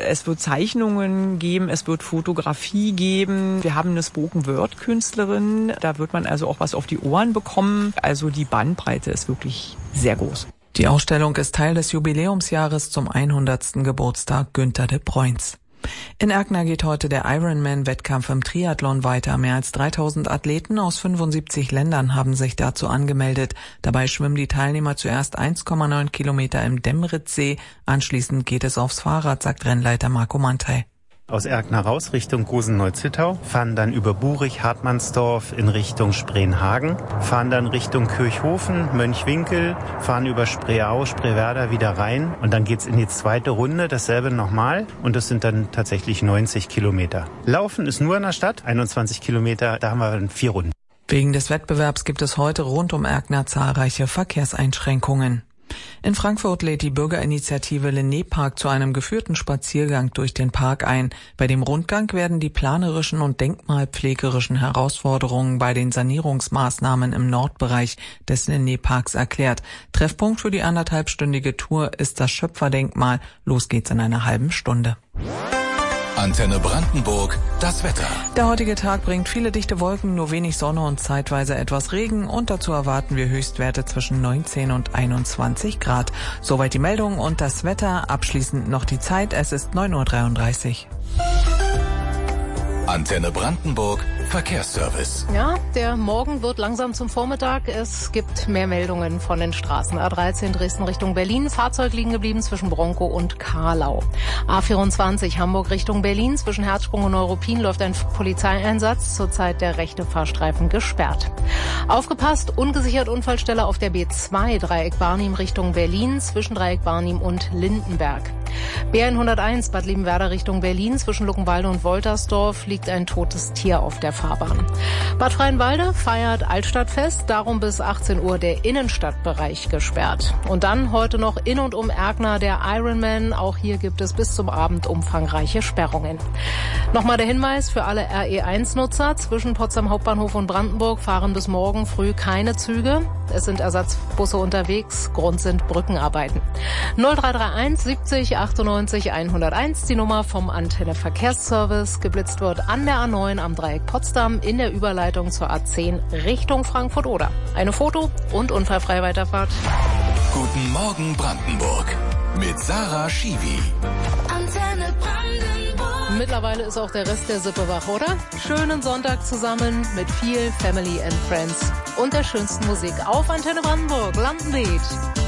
Es wird Zeichnungen geben, es wird Fotografie geben. Wir haben eine Spoken-Word-Künstlerin. Da wird man also auch was auf die Ohren bekommen. Also die Bandbreite ist wirklich sehr groß. Die Ausstellung ist Teil des Jubiläumsjahres zum 100. Geburtstag Günter de Bruyns. In Erkner geht heute der Ironman-Wettkampf im Triathlon weiter. Mehr als 3000 Athleten aus 75 Ländern haben sich dazu angemeldet. Dabei schwimmen die Teilnehmer zuerst 1,9 Kilometer im Demritzsee. Anschließend geht es aufs Fahrrad, sagt Rennleiter Marco Mantei. Aus Erkner raus Richtung Gosen-Neuzittau, fahren dann über Burich, Hartmannsdorf in Richtung Spreenhagen, fahren dann Richtung Kirchhofen, Mönchwinkel, fahren über Spreeau, Spreewerder wieder rein und dann geht's in die zweite Runde, dasselbe nochmal und das sind dann tatsächlich 90 Kilometer. Laufen ist nur in der Stadt, 21 Kilometer, da haben wir dann 4 Runden. Wegen des Wettbewerbs gibt es heute rund um Erkner zahlreiche Verkehrseinschränkungen. In Frankfurt lädt die Bürgerinitiative Linné-Park zu einem geführten Spaziergang durch den Park ein. Bei dem Rundgang werden die planerischen und denkmalpflegerischen Herausforderungen bei den Sanierungsmaßnahmen im Nordbereich des Linné-Parks erklärt. Treffpunkt für die 1,5-stündige Tour ist das Schöpferdenkmal. Los geht's in einer halben Stunde. Antenne Brandenburg, das Wetter. Der heutige Tag bringt viele dichte Wolken, nur wenig Sonne und zeitweise etwas Regen und dazu erwarten wir Höchstwerte zwischen 19 und 21 Grad. Soweit die Meldung und das Wetter. Abschließend noch die Zeit. Es ist 9:33 Uhr. Antenne Brandenburg, Verkehrsservice. Ja, der Morgen wird langsam zum Vormittag. Es gibt mehr Meldungen von den Straßen. A13 Dresden Richtung Berlin. Fahrzeug liegen geblieben zwischen Bronkow und Karlau. A24 Hamburg Richtung Berlin. Zwischen Herzsprung und Neuruppin läuft ein Polizeieinsatz. Zurzeit der rechte Fahrstreifen gesperrt. Aufgepasst, ungesichert Unfallstelle auf der B2 Dreieck Barnim Richtung Berlin. Zwischen Dreieck Barnim und Lindenberg. B101 Bad Liebenwerda Richtung Berlin. Zwischen Luckenwalde und Woltersdorf liegt ein totes Tier auf der Fahrbahn. Bad Freienwalde feiert Altstadtfest, darum bis 18 Uhr der Innenstadtbereich gesperrt. Und dann heute noch in und um Erkner der Ironman. Auch hier gibt es bis zum Abend umfangreiche Sperrungen. Nochmal der Hinweis für alle RE1-Nutzer. Zwischen Potsdam Hauptbahnhof und Brandenburg fahren bis morgen früh keine Züge. Es sind Ersatzbusse unterwegs. Grund sind Brückenarbeiten. 0331 70 98 101, die Nummer vom Antenne Verkehrsservice. Geblitzt wird an der A9 am Dreieck Potsdam in der Überleitung zur A10 Richtung Frankfurt-Oder. Eine Foto- und unfallfreie Weiterfahrt. Guten Morgen Brandenburg mit Sarah Schiwi. Antenne Brandenburg. Mittlerweile ist auch der Rest der Sippe wach, oder? Schönen Sonntag zusammen mit viel Family and Friends und der schönsten Musik auf Antenne Brandenburg. Lampenlied.